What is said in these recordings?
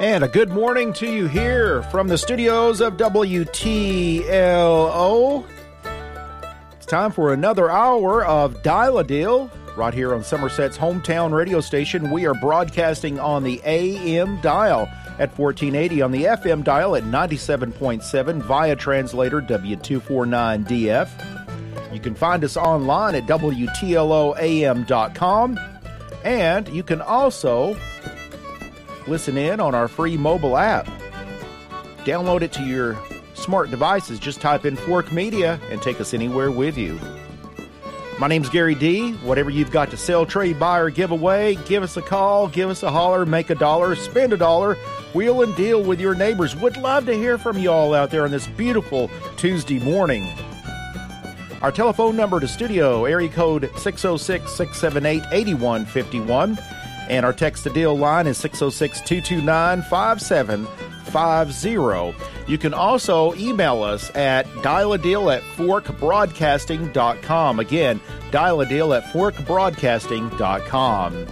And a good morning to you here from the studios of WTLO. It's time for another hour of Dial-A-Deal right here on Somerset's hometown radio station. We are broadcasting on the AM dial at 1480, on the FM dial at 97.7 via translator W249DF. You can find us online at WTLOAM.com, and you can also listen in on our free mobile app. Download it to your smart devices. Just type in Fork Media and take us anywhere with you. My name's Gary D. Whatever you've got to sell, trade, buy, or give away, give us a call, give us a holler, make a dollar, spend a dollar, wheel and deal with your neighbors. Would love to hear from you all out there on this beautiful Tuesday morning. Our telephone number to studio, area code 606-678-8151. And our text-to-deal line is 606-229-5750. You can also email us at dialadeal@forkbroadcasting.com. Again, dialadeal@forkbroadcasting.com.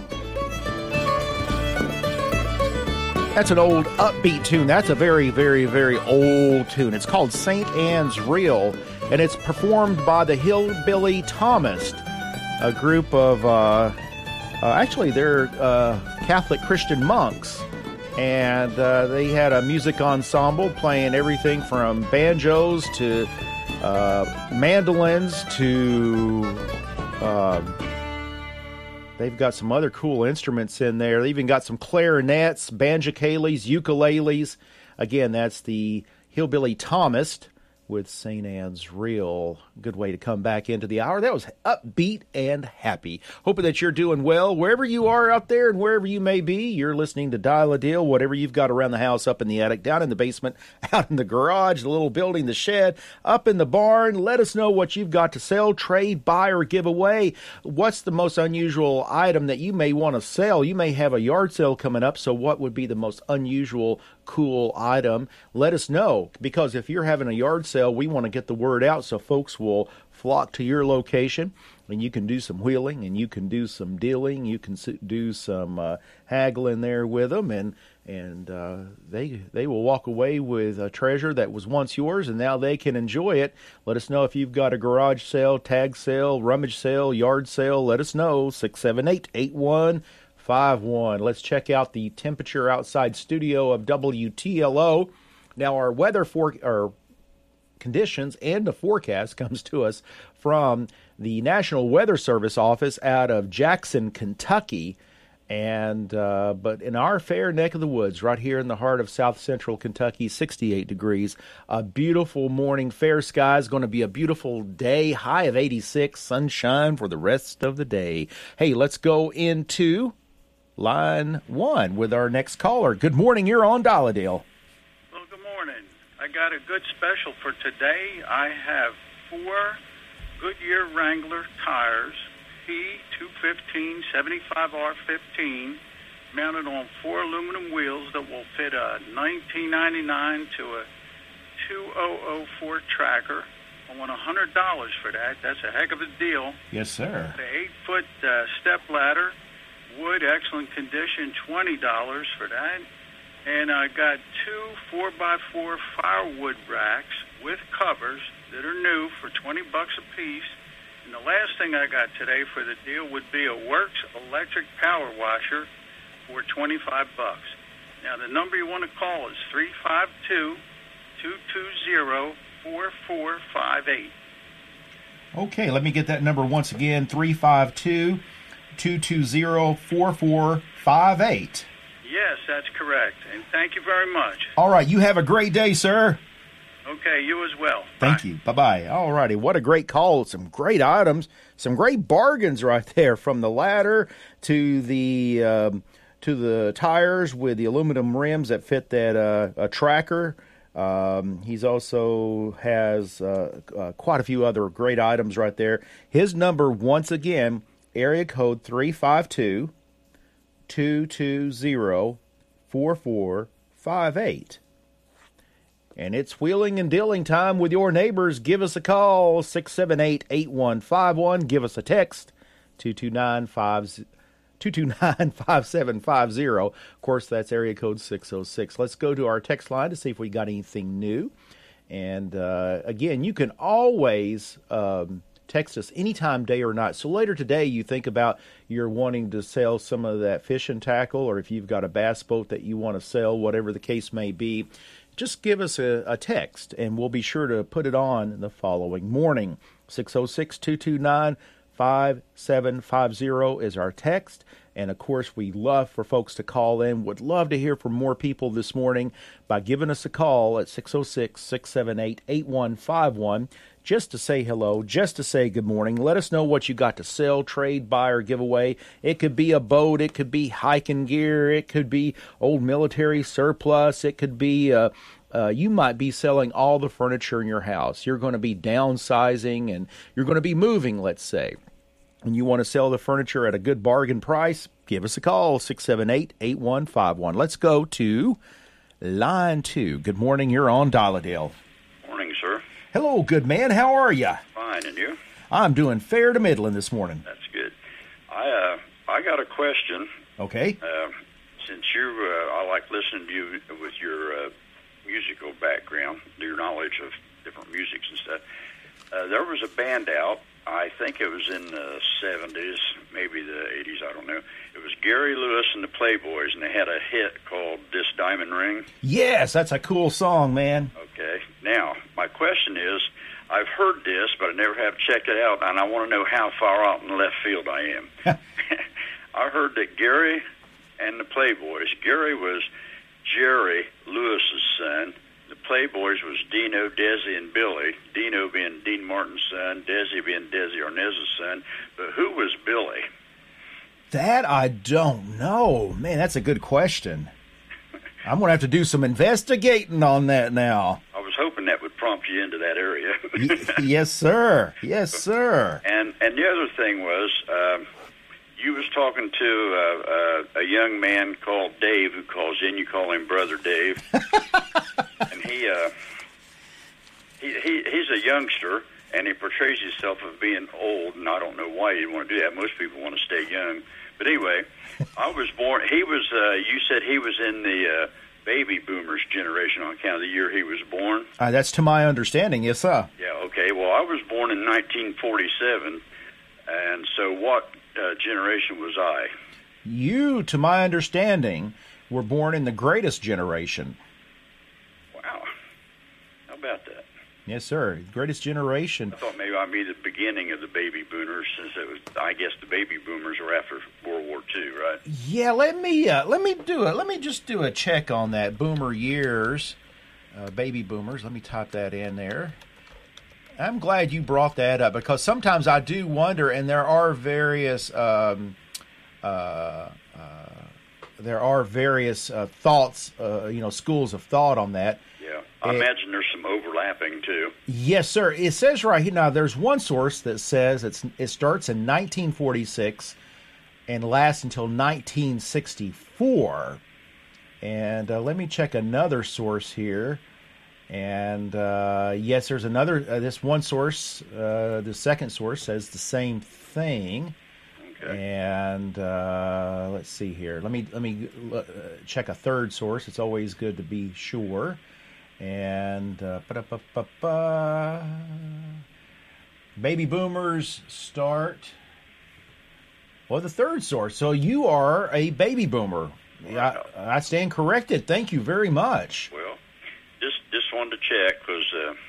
That's an old upbeat tune. That's a very, very, very old tune. It's called St. Anne's Reel, and it's performed by the Hillbilly Thomists, a group of... actually, they're Catholic Christian monks, and they had a music ensemble playing everything from banjos to mandolins to... they've got some other cool instruments in there. They even got some clarinets, banjocales, ukuleles. Again, that's the Hillbilly Thomist with St. Anne's Reel. Good way to come back into the hour. That was upbeat and happy. Hoping that you're doing well wherever you are out there and wherever you may be. You're listening to Dial-A-Deal, whatever you've got around the house, up in the attic, down in the basement, out in the garage, the little building, the shed, up in the barn. Let us know what you've got to sell, trade, buy, or give away. What's the most unusual item that you may want to sell? You may have a yard sale coming up, so what would be the most unusual, cool item? Let us know, because if you're having a yard sale, we want to get the word out so folks will flock to your location, and you can do some wheeling, and you can do some dealing, you can do some haggling there with them, and they will walk away with a treasure that was once yours, and now they can enjoy it. Let us know if you've got a garage sale, tag sale, rummage sale, yard sale. Let us know, 678-8151. Let's check out the temperature outside studio of WTLO. Now, our weather conditions and the forecast comes to us from the National Weather Service office out of Jackson, Kentucky. And but in our fair neck of the woods, right here in the heart of South Central Kentucky, 68 degrees. A beautiful morning, fair skies, going to be a beautiful day, high of 86, sunshine for the rest of the day. Hey, let's go into line one with our next caller. Good morning, you're on Dial-A-Deal. Well, good morning. I got a good special for today. I have 4 Goodyear Wrangler tires, P215 75R15, mounted on 4 aluminum wheels that will fit a 1999 to a 2004 tracker. I want $100 for that. That's a heck of a deal. Yes, sir. The 8-foot step ladder, wood, excellent condition, $20 for that. And I got 2 4x4 firewood racks with covers that are new for $20 a piece. And the last thing I got today for the deal would be a Works electric power washer for $25. Now, the number you want to call is 352-220-4458. Okay, let me get that number once again, 352-220-4458. Yes, that's correct. And thank you very much. All right, you have a great day, sir. Okay, you as well. Thank you. Bye-bye. All righty, what a great call. Some great items, some great bargains right there, from the ladder to the tires with the aluminum rims that fit that a tracker. He's also has quite a few other great items right there. His number, once again, area code 352-220-4458. And it's wheeling and dealing time with your neighbors. Give us a call, 678-8151. Give us a text, 229-5750. 606-229-5750. Of course, that's area code 606. Let's go to our text line to see if we got anything new. And again, you can always text us anytime, day or night. So later today, you think about you're wanting to sell some of that fishing tackle, or if you've got a bass boat that you want to sell, whatever the case may be, just give us a text, and we'll be sure to put it on the following morning. 606-229-5750 is our text. And, of course, we love for folks to call in. Would love to hear from more people this morning by giving us a call at 606-678-8151 just to say hello, just to say good morning. Let us know what you got to sell, trade, buy, or give away. It could be a boat. It could be hiking gear. It could be old military surplus. It could be you might be selling all the furniture in your house. You're going to be downsizing, and you're going to be moving, let's say. And you want to sell the furniture at a good bargain price, give us a call, 678-8151. Let's go to line 2. Good morning. You're on Dial-A-Dale. Morning, sir. Hello, good man. How are you? Fine, and you? I'm doing fair to middling this morning. That's good. I got a question. Okay. Since I like listening to you with your musical background, your knowledge of different musics and stuff. There was a band out. I think it was in the 70s, maybe the 80s, I don't know. It was Gary Lewis and the Playboys, and they had a hit called This Diamond Ring. Yes, that's a cool song, man. Okay. Now, my question is, I've heard this, but I never have checked it out, and I want to know how far out in left field I am. I heard that Gary and the Playboys, Gary was Jerry Lewis's son. The Playboys was Dino, Desi, and Billy. Dino being Dean Martin's son, Desi being Desi Arnaz's son. But who was Billy? That I don't know. Man, that's a good question. I'm going to have to do some investigating on that now. I was hoping that would prompt you into that area. Yes, sir. Yes, sir. And the other thing was, you was talking to a young man called Dave who calls in. You call him Brother Dave. And he's a youngster, and he portrays himself as being old, and I don't know why you'd want to do that. Most people want to stay young. But anyway, I was born, you said he was in the baby boomers generation on account of the year he was born. That's to my understanding, yes, sir. Yeah, okay. Well, I was born in 1947, and so what generation was I? You, to my understanding, were born in the greatest generation. Wow. How about that? Yes, sir. Greatest generation. I thought maybe I'd be the beginning of the baby boomers, since it was, I guess the baby boomers are after World War II, right? Yeah, let me just do a check on that. Boomer years, baby boomers. Let me type that in there. I'm glad you brought that up, because sometimes I do wonder, and there are various thoughts, schools of thought on that. Yeah, I imagine there's some overlapping too. Yes, sir. It says right here, now there's one source that says it starts in 1946 and lasts until 1964. And let me check another source here. And yes, there's another. This one source, the second source, says the same thing. Okay. And let's see here. Let me check a third source. It's always good to be sure. And baby boomers start. Well, the third source. So you are a baby boomer. Wow. I stand corrected. Thank you very much. Well, just wanted to check, because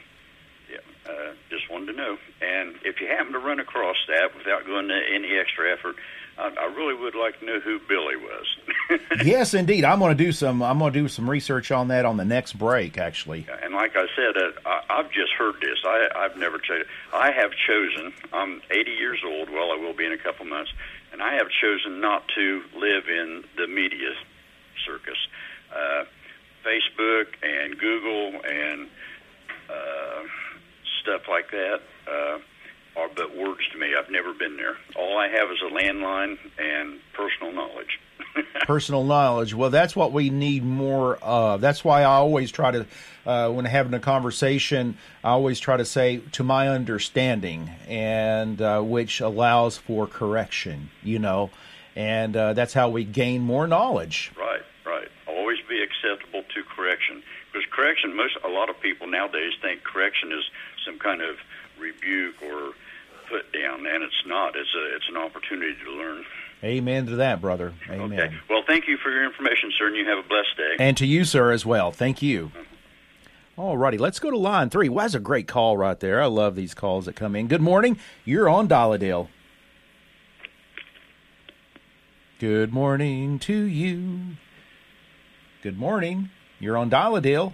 just wanted to know. And if you happen to run across that without going to any extra effort, I really would like to know who Billy was. Yes, indeed. I'm going to do some research on that on the next break, actually. And like I said, I've just heard this. I've never checked it. I have chosen. I'm 80 years old. Well, I will be in a couple months, and I have chosen not to live in the media circus. Facebook and Google and stuff like that are but words to me. I've never been there. All I have is a landline and personal knowledge. Personal knowledge. Well, that's what we need more of. That's why I always try to, when having a conversation, I always try to say, to my understanding, and which allows for correction, And that's how we gain more knowledge. Right. Always be acceptable to correction. Because correction, a lot of people nowadays think correction is some kind of rebuke or put down, and it's not. It's an opportunity to learn. Amen to that, brother. Amen. Okay. Well, thank you for your information, sir, and you have a blessed day. And to you, sir, as well. Thank you. All righty, let's go to line 3. Well, that's a great call right there. I love these calls that come in. Good morning. You're on Dial-A-Dale. Good morning to you. Good morning. You're on Dial-A-Dale.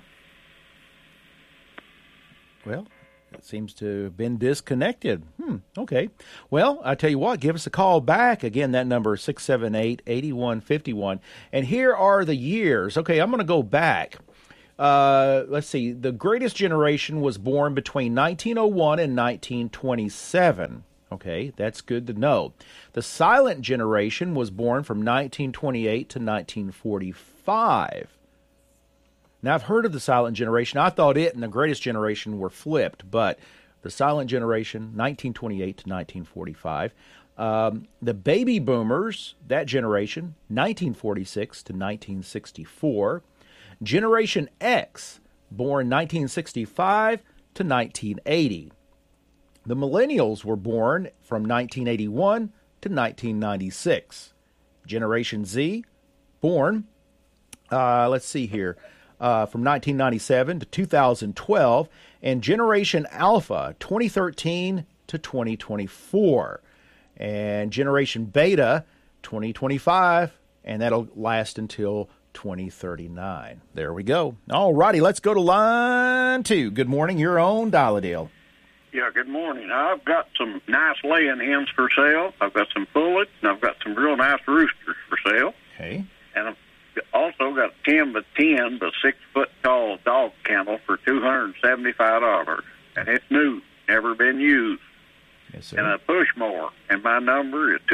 Well, it seems to have been disconnected. Okay. Well, I tell you what, give us a call back. Again, that number is 678-8151. And here are the years. Okay, I'm going to go back. Let's see. The Greatest Generation was born between 1901 and 1927. Okay, that's good to know. The Silent Generation was born from 1928 to 1945. Now, I've heard of the Silent Generation. I thought it and the Greatest Generation were flipped, but the Silent Generation, 1928 to 1945. The Baby Boomers, that generation, 1946 to 1964. Generation X, born 1965 to 1980. The Millennials were born from 1981 to 1996. Generation Z, born, from 1997 to 2012. And Generation Alpha, 2013 to 2024. And Generation Beta, 2025, and that'll last until 2039. There we go. All righty, let's go to line 2. Good morning. You're on Dial-A-Dale. Yeah, good morning. I've got some nice laying hens for sale. I've got some pullets, and I've got some real nice roosters for sale. Okay. And I've also got 10 by 10 by 6 foot tall dog kennel for $275. And it's new, never been used. Yes, sir. And a push mower. And my number is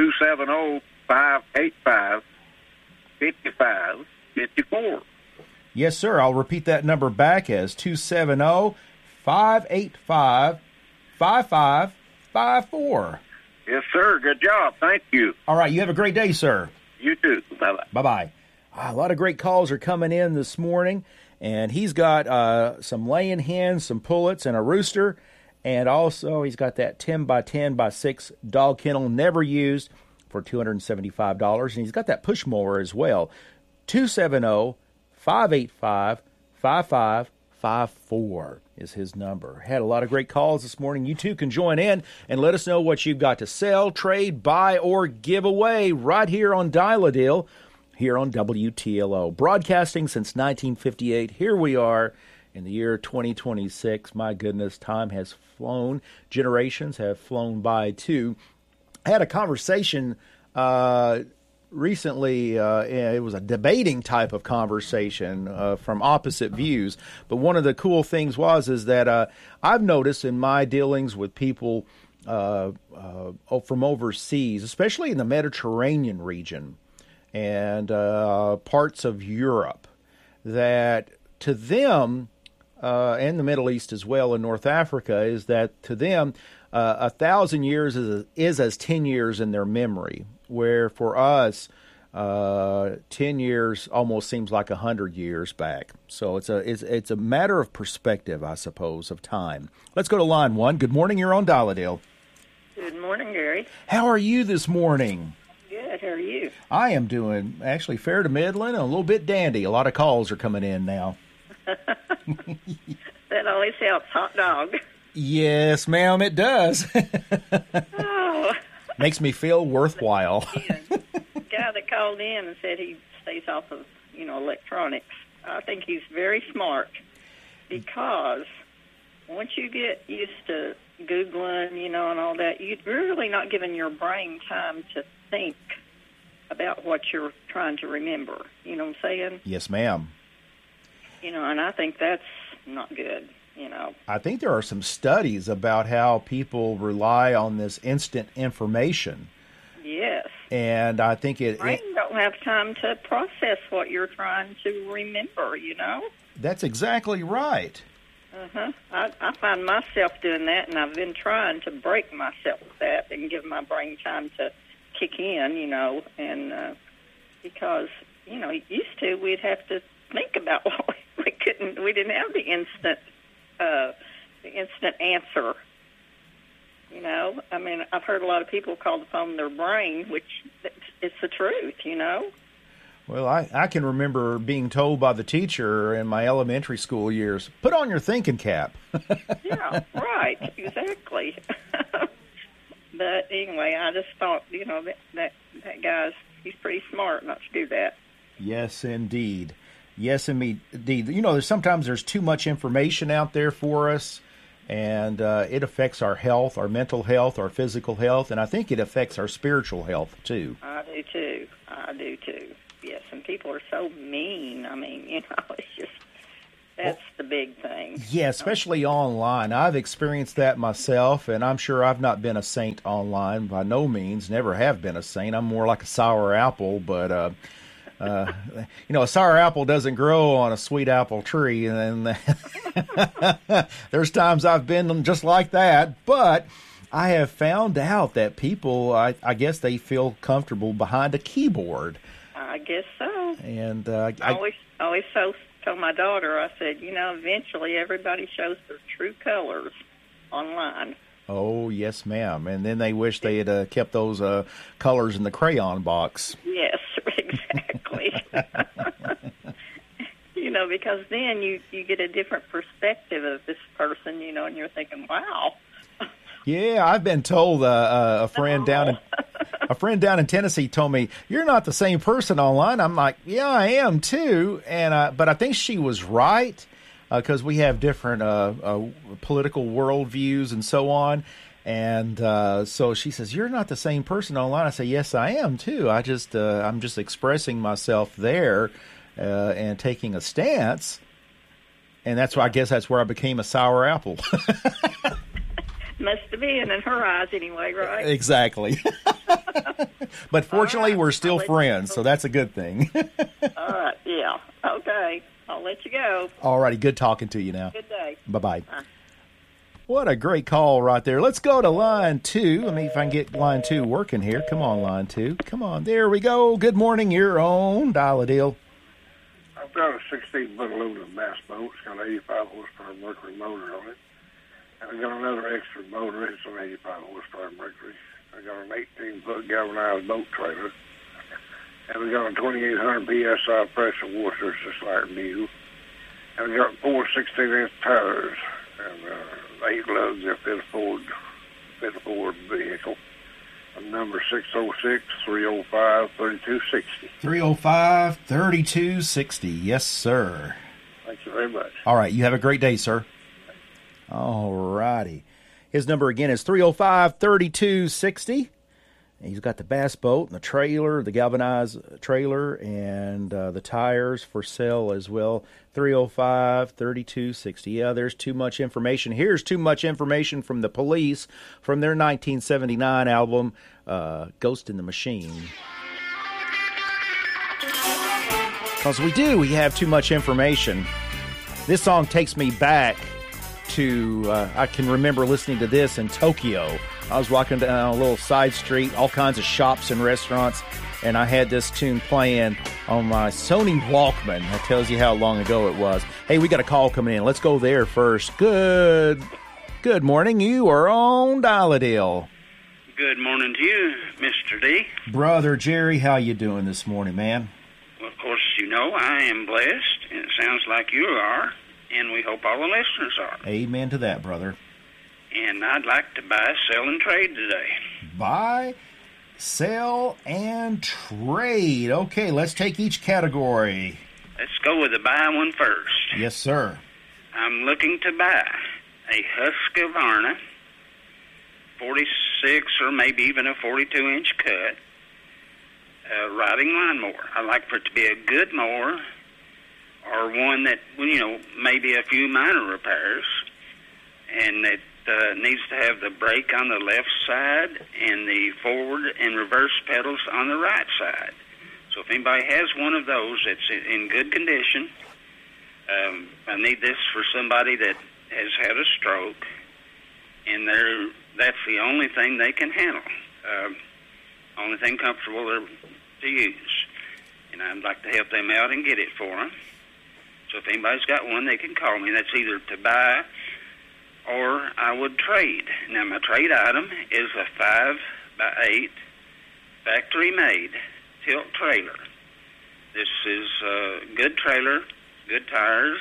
270-585-5554. Yes, sir. I'll repeat that number back as 270-585-5554. Yes, sir. Good job. Thank you. All right. You have a great day, sir. You too. Bye-bye. Bye-bye. A lot of great calls are coming in this morning, and he's got some laying hens, some pullets, and a rooster, and also he's got that 10 by 10 by 6 dog kennel never used for $275, and he's got that push mower as well. 270-585-5554 is his number. Had a lot of great calls this morning. You too can join in and let us know what you've got to sell, trade, buy, or give away right here on Dial-A-Dale, here on WTLO. Broadcasting since 1958. Here we are in the year 2026. My goodness, time has flown. Generations have flown by too. I had a conversation recently. It was a debating type of conversation from opposite views. But one of the cool things is that I've noticed in my dealings with people from overseas, especially in the Mediterranean region and parts of Europe, that to them, and the Middle East as well, and North Africa, is that to them, 1,000 years is as 10 years in their memory, where for us, 10 years almost seems like 100 years back. So it's a matter of perspective, I suppose, of time. Let's go to line 1. Good morning. You're on Dial-A-Dale. Good morning, Gary. How are you this morning? Good. How are you? I am doing actually fair to middling and a little bit dandy. A lot of calls are coming in now. That always helps. Hot dog. Yes, ma'am, it does. Oh. Makes me feel worthwhile. The guy that called in and said he stays off of, electronics, I think he's very smart, because once you get used to Googling, and all that, you're really not giving your brain time to think about what you're trying to remember. You know what I'm saying? Yes, ma'am. And I think that's not good. I think there are some studies about how people rely on this instant information. Yes. And I think brain don't have time to process what you're trying to remember, That's exactly right. Uh-huh. I find myself doing that, and I've been trying to break myself with that and give my brain time to kick in, and because, used to we'd have to think about what we didn't have the instant answer. I mean, I've heard a lot of people call the phone their brain, which it's the truth, Well, I can remember being told by the teacher in my elementary school years, put on your thinking cap. Yeah, right, exactly. But anyway, I just thought, that guy's, he's pretty smart not to do that. Yes, indeed. Yes, indeed. Sometimes there's too much information out there for us, and it affects our health, our mental health, our physical health, and I think it affects our spiritual health, too. I do, too. Yes, and people are so mean. I mean, it's just, that's the big thing. Yeah, especially online. I've experienced that myself, and I'm sure I've not been a saint online. By no means, never have been a saint. I'm more like a sour apple, but, a sour apple doesn't grow on a sweet apple tree, and there's times I've been just like that, but I have found out that people, I guess they feel comfortable behind a keyboard. I guess so. And I always tell my daughter, I said, eventually everybody shows their true colors online. Oh, yes, ma'am. And then they wish they had kept those colors in the crayon box. Yes, exactly. Because then you get a different perspective of this person, and you're thinking, wow. Yeah, I've been told a friend down in Tennessee told me, you're not the same person online. I'm like, yeah, I am too. And but I think she was right, because we have different political worldviews and so on. And so she says, you're not the same person online. I say, yes, I am too. I'm just expressing myself there and taking a stance. And I guess that's where I became a sour apple. Must have been in her eyes anyway, right? Exactly. But fortunately, we're still friends, so that's a good thing. All right, yeah. Okay, I'll let you go. All righty, good talking to you now. Good day. Bye-bye. Bye. What a great call right there. Let's go to line 2. Let me see if I can get line 2 working here. Come on, line 2. Come on, there we go. Good morning, your own Dial-A-Deal. I've got a 16-foot aluminum bass boat. It's got an 85 horsepower Mercury motor on it. And I got another extra motor. It's an 85 horsepower Mercury. I got an 18-foot galvanized boat trailer. And we got a 2,800 PSI pressure washer, just like new. And we got 4 16-inch tires and 8 lugs that fit a Ford vehicle. Number 606-305-3260. 305-3260. Yes, sir. Thank you very much. All right. You have a great day, sir. All righty. His number again is 305-3260. He's got the bass boat and the trailer, the galvanized trailer, and the tires for sale as well. 305-3260. Yeah, there's too much information. Here's too much information from the Police from their 1979 album, Ghost in the Machine. Because we have too much information. This song takes me back to, I can remember listening to this in Tokyo. I was walking down a little side street, all kinds of shops and restaurants, and I had this tune playing on my Sony Walkman. That tells you how long ago it was. Hey, we got a call coming in. Let's go there first. Good morning. You are on Dial-A-Deal. Good morning to you, Mr. D. Brother Jerry, how you doing this morning, man? Well, of course, I am blessed, and it sounds like you are, and we hope all the listeners are. Amen to that, brother. And I'd like to buy, sell, and trade today. Buy, sell, and trade. Okay, let's take each category. Let's go with the buy one first. Yes, sir. I'm looking to buy a Husqvarna 46 or maybe even a 42-inch cut riding lawnmower. I like for it to be a good mower or one that, maybe a few minor repairs, and that needs to have the brake on the left side and the forward and reverse pedals on the right side. So if anybody has one of those that's in good condition, I need this for somebody that has had a stroke, and that's the only thing they can handle. Only thing comfortable to use. And I'd like to help them out and get it for them. So if anybody's got one, they can call me. That's either to buy or I would trade. Now, my trade item is a 5x8 factory-made tilt trailer. This is a good trailer, good tires.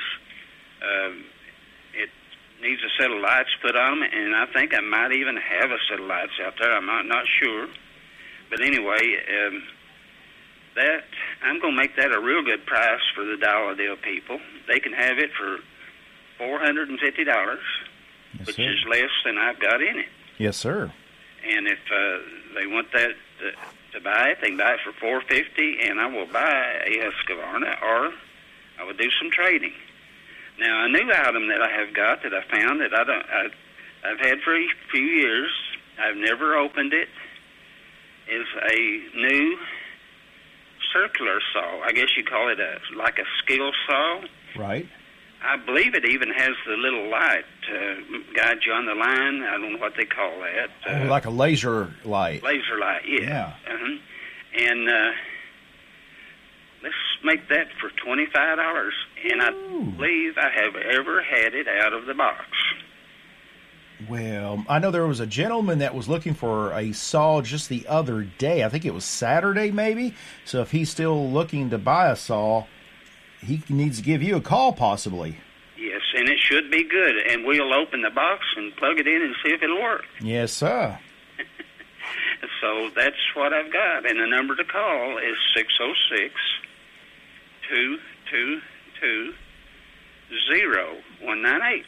It needs a set of lights put on them, and I think I might even have a set of lights out there. I'm not sure. But anyway, that I'm going to make that a real good price for the Dollar Deal people. They can have it for $450, Yes, which sir. is less than I've got in it. Yes, sir. And if they want that to buy it, they can buy it for $450, and I will buy a Husqvarna, or I would do some trading. Now, a new item that I have got that I found that I've had for a few years, I've never opened it, is a new circular saw. I guess you call it like a skill saw. Right. I believe it even has the little light to guide you on the line. I don't know what they call that. Like a laser light. Laser light, yeah. Yeah. Uh-huh. And let's make that for $25. And I believe I have ever had it out of the box. Well, I know there was a gentleman that was looking for a saw just the other day. I think it was Saturday, maybe. So if he's still looking to buy a saw, he needs to give you a call, possibly. Yes, and it should be good. And we'll open the box and plug it in and see if it'll work. Yes, sir. So that's what I've got. And the number to call is 606-222-0198.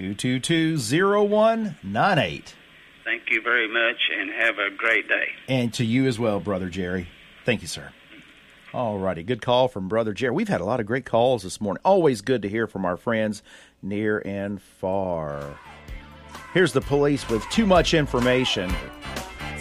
222-0198. Thank you very much, and have a great day. And to you as well, Brother Jerry. Thank you, sir. All righty, good call from Brother Jerry. We've had a lot of great calls this morning. Always good to hear from our friends near and far. Here's the police with too much information.